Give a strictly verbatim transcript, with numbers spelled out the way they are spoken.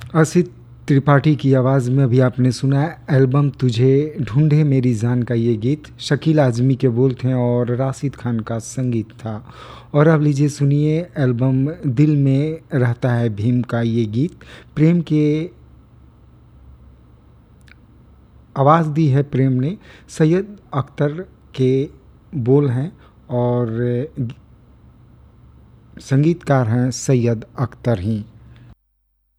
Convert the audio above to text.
असित त्रिपाठी की आवाज़ में अभी आपने सुना एल्बम तुझे ढूंढे मेरी जान का ये गीत। शकील आज़मी के बोल थे और राशिद खान का संगीत था। और अब लीजिए सुनिए एल्बम दिल में रहता है भीम का ये गीत। प्रेम के आवाज़ दी है प्रेम ने, सैयद अख्तर के बोल हैं और संगीतकार हैं सैयद अख्तर ही।